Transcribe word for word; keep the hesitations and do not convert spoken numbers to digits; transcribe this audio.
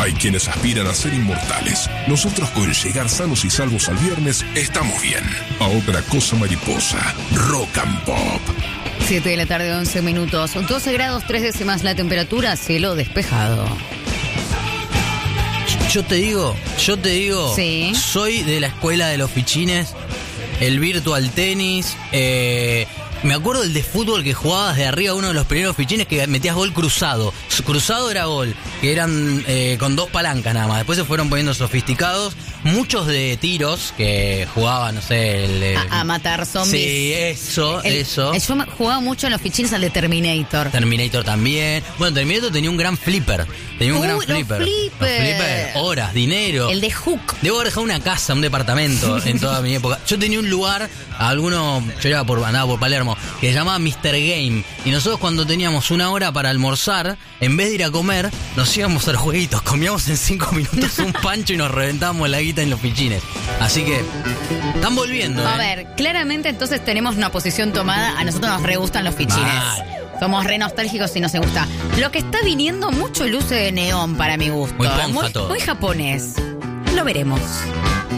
Hay quienes aspiran a ser inmortales. Nosotros, con llegar sanos y salvos al viernes, estamos bien. A otra cosa, mariposa. Rock and Pop. siete de la tarde, once minutos. doce grados, tres décimas la temperatura, cielo despejado. Yo te digo, yo te digo, sí. Soy de la escuela de los fichines, el virtual tenis, eh... Me acuerdo del de fútbol que jugabas de arriba, uno de los primeros fichines que metías gol cruzado. Cruzado era gol, que eran eh, con dos palancas nada más. Después se fueron poniendo sofisticados. Muchos de tiros que jugaban, no sé... El, el, a, a matar zombies. Sí, eso, el, eso. El, yo jugaba mucho en los fichines al de Terminator. Terminator también. Bueno, Terminator tenía un gran flipper. Tenía un uh, gran los flipper. flipper. Los flipper. Horas, dinero. El de Hook. Debo haber dejado una casa, un departamento en toda mi época. Yo tenía un lugar, alguno, yo iba por, andaba por Palermo, que se llamaba mister Game. Y nosotros, cuando teníamos una hora para almorzar, en vez de ir a comer, nos íbamos a los jueguitos. Comíamos en cinco minutos un pancho y nos reventábamos la guita en los fichines. Así que están volviendo. ¿eh? A ver, claramente entonces tenemos una posición tomada. A nosotros nos re gustan los fichines. Mal. Somos re nostálgicos y nos gusta. Lo que está viniendo, mucho luce de neón para mi gusto. Muy ponja muy, todo. muy japonés. Lo veremos.